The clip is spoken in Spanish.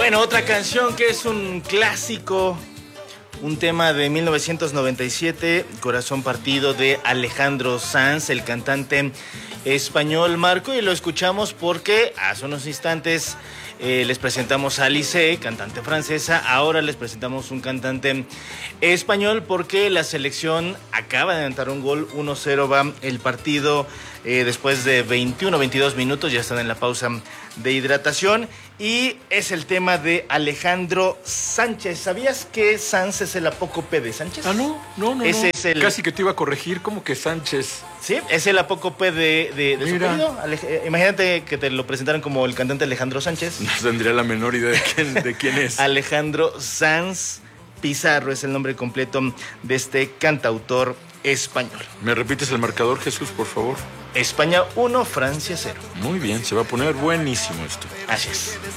Bueno, otra canción que es un clásico, un tema de 1997, Corazón Partido, de Alejandro Sanz, el cantante español, Marco, y lo escuchamos porque hace unos instantes les presentamos a Alizée, cantante francesa. Ahora les presentamos un cantante español porque la selección acaba de anotar un gol. 1-0 va el partido después de 21-22 minutos. Ya están en la pausa de hidratación. Y es el tema de Alejandro Sánchez. ¿Sabías que Sanz es el apócope de Sánchez? Ah, no. Ese es el... Casi que te iba a corregir, ¿cómo que Sánchez? Sí, es el apócope de su apellido. Imagínate que te lo presentaran como el cantante Alejandro Sánchez. No tendría la menor idea de quién es. Alejandro Sanz Pizarro es el nombre completo de este cantautor español. ¿Me repites el marcador, Jesús, por favor? España 1, Francia 0. Muy bien, se va a poner buenísimo esto. Así es.